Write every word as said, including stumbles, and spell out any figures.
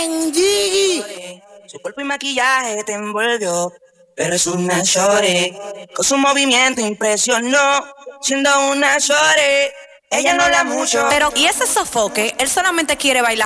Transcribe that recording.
Gigi. Su cuerpo y maquillaje te envolvió, pero es una shorty. Con su movimiento impresionó, siendo una shorty. Ella no la mucho. Pero, ¿y ese sofoque? Él solamente quiere bailar